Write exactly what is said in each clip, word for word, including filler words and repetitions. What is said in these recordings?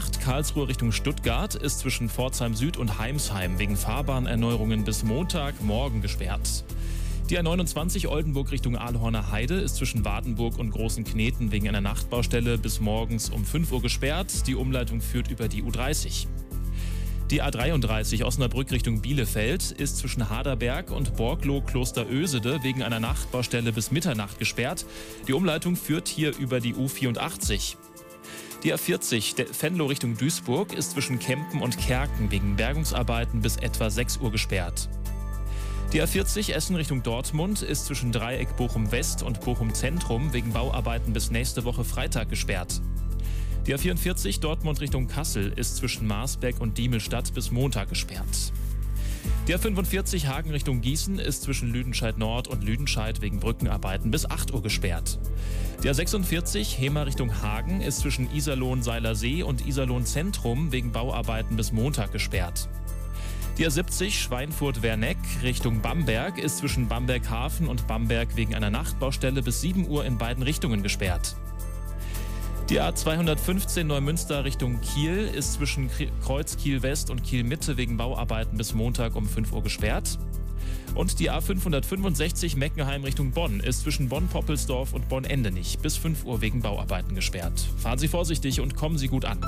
acht Karlsruhe Richtung Stuttgart ist zwischen Pforzheim Süd und Heimsheim wegen Fahrbahnerneuerungen bis Montagmorgen gesperrt. Die A neunundzwanzig Oldenburg Richtung Ahlhorner Heide ist zwischen Wartenburg und Großen Kneten wegen einer Nachtbaustelle bis morgens um fünf Uhr gesperrt. Die Umleitung führt über die U dreißig. Die A dreiunddreißig Osnabrück Richtung Bielefeld ist zwischen Haderberg und Borglow-Klosterösede wegen einer Nachtbaustelle bis Mitternacht gesperrt. Die Umleitung führt hier über die U vierundachtzig. Die A vierzig Venlo Richtung Duisburg ist zwischen Kempen und Kerken wegen Bergungsarbeiten bis etwa sechs Uhr gesperrt. Die A vierzig Essen Richtung Dortmund ist zwischen Dreieck Bochum West und Bochum Zentrum wegen Bauarbeiten bis nächste Woche Freitag gesperrt. Die A vierundvierzig Dortmund Richtung Kassel ist zwischen Marsberg und Diemelstadt bis Montag gesperrt. Die A fünfundvierzig Hagen Richtung Gießen ist zwischen Lüdenscheid Nord und Lüdenscheid wegen Brückenarbeiten bis acht Uhr gesperrt. Die A sechsundvierzig Hemer Richtung Hagen ist zwischen Iserlohn-Seilersee und Iserlohn-Zentrum wegen Bauarbeiten bis Montag gesperrt. Die A siebzig Schweinfurt-Werneck Richtung Bamberg ist zwischen Bamberg-Hafen und Bamberg wegen einer Nachtbaustelle bis sieben Uhr in beiden Richtungen gesperrt. Die A zweihundertfünfzehn Neumünster Richtung Kiel ist zwischen Kreuz Kiel West und Kiel Mitte wegen Bauarbeiten bis Montag um fünf Uhr gesperrt. Und die A fünfhundertfünfundsechzig Meckenheim Richtung Bonn ist zwischen Bonn-Poppelsdorf und Bonn-Endenich bis fünf Uhr wegen Bauarbeiten gesperrt. Fahren Sie vorsichtig und kommen Sie gut an.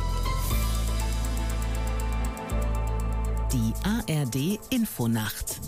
Die A R D Infonacht.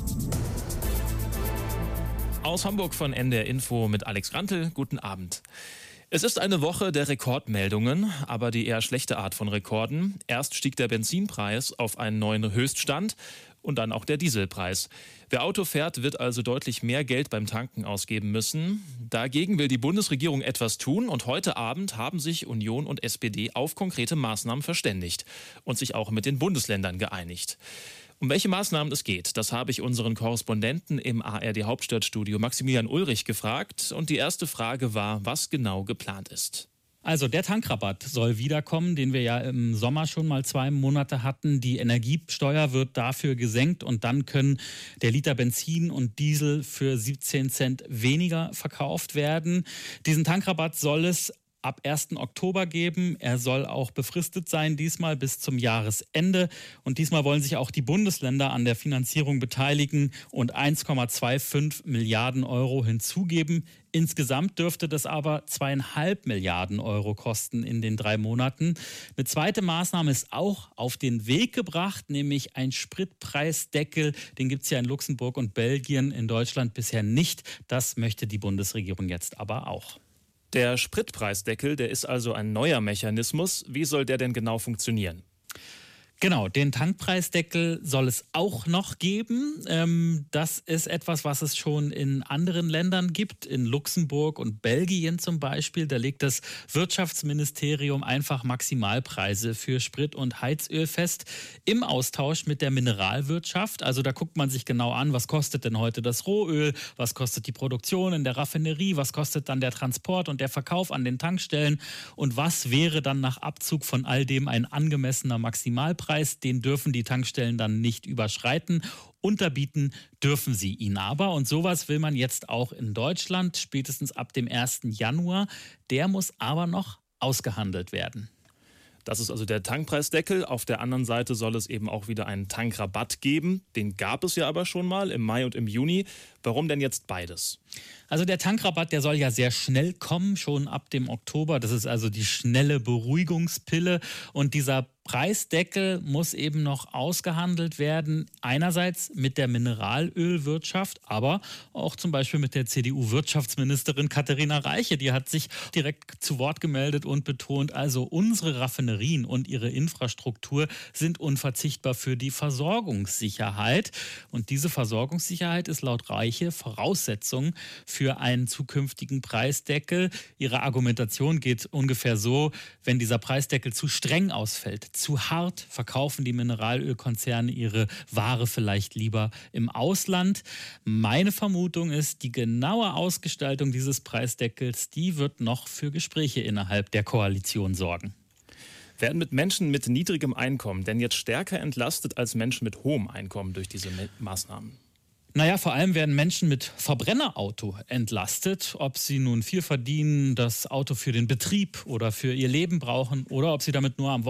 Aus Hamburg von N D R Info mit Alex Grantel. Guten Abend. Es ist eine Woche der Rekordmeldungen, aber die eher schlechte Art von Rekorden. Erst stieg der Benzinpreis auf einen neuen Höchststand und dann auch der Dieselpreis. Wer Auto fährt, wird also deutlich mehr Geld beim Tanken ausgeben müssen. Dagegen will die Bundesregierung etwas tun und heute Abend haben sich Union und S P D auf konkrete Maßnahmen verständigt und sich auch mit den Bundesländern geeinigt. Um welche Maßnahmen es geht, das habe ich unseren Korrespondenten im A R D Hauptstadtstudio Maximilian Ulrich gefragt. Und die erste Frage war, was genau geplant ist. Also der Tankrabatt soll wiederkommen, den wir ja im Sommer schon mal zwei Monate hatten. Die Energiesteuer wird dafür gesenkt und dann können der Liter Benzin und Diesel für siebzehn Cent weniger verkauft werden. Diesen Tankrabatt soll es ab ersten Oktober geben. Er soll auch befristet sein, diesmal bis zum Jahresende. Und diesmal wollen sich auch die Bundesländer an der Finanzierung beteiligen und eins Komma fünfundzwanzig Milliarden Euro hinzugeben. Insgesamt dürfte das aber zweieinhalb Milliarden Euro kosten in den drei Monaten. Eine zweite Maßnahme ist auch auf den Weg gebracht, nämlich ein Spritpreisdeckel. Den gibt es ja in Luxemburg und Belgien, in Deutschland bisher nicht. Das möchte die Bundesregierung jetzt aber auch. Der Spritpreisdeckel, der ist also ein neuer Mechanismus. Wie soll der denn genau funktionieren? Genau, den Tankpreisdeckel soll es auch noch geben. Ähm, das ist etwas, was es schon in anderen Ländern gibt, in Luxemburg und Belgien zum Beispiel. Da legt das Wirtschaftsministerium einfach Maximalpreise für Sprit und Heizöl fest im Austausch mit der Mineralwirtschaft. Also da guckt man sich genau an, was kostet denn heute das Rohöl, was kostet die Produktion in der Raffinerie, was kostet dann der Transport und der Verkauf an den Tankstellen und was wäre dann nach Abzug von all dem ein angemessener Maximalpreis. Den dürfen die Tankstellen dann nicht überschreiten. Unterbieten dürfen sie ihn aber. Und sowas will man jetzt auch in Deutschland, spätestens ab dem ersten Januar. Der muss aber noch ausgehandelt werden. Das ist also der Tankpreisdeckel. Auf der anderen Seite soll es eben auch wieder einen Tankrabatt geben. Den gab es ja aber schon mal im Mai und im Juni. Warum denn jetzt beides? Also der Tankrabatt, der soll ja sehr schnell kommen, schon ab dem Oktober. Das ist also die schnelle Beruhigungspille. Und dieser Preisdeckel muss eben noch ausgehandelt werden. Einerseits mit der Mineralölwirtschaft, aber auch zum Beispiel mit der C D U-Wirtschaftsministerin Katharina Reiche. Die hat sich direkt zu Wort gemeldet und betont, also unsere Raffinerien und ihre Infrastruktur sind unverzichtbar für die Versorgungssicherheit. Und diese Versorgungssicherheit ist laut Reiche Voraussetzung für einen zukünftigen Preisdeckel. Ihre Argumentation geht ungefähr so: Wenn dieser Preisdeckel zu streng ausfällt, zu hart, verkaufen die Mineralölkonzerne ihre Ware vielleicht lieber im Ausland. Meine Vermutung ist, die genaue Ausgestaltung dieses Preisdeckels, die wird noch für Gespräche innerhalb der Koalition sorgen. Werden mit Menschen mit niedrigem Einkommen denn jetzt stärker entlastet als Menschen mit hohem Einkommen durch diese Maßnahmen? Naja, vor allem werden Menschen mit Verbrennerauto entlastet, ob sie nun viel verdienen, das Auto für den Betrieb oder für ihr Leben brauchen oder ob sie damit nur am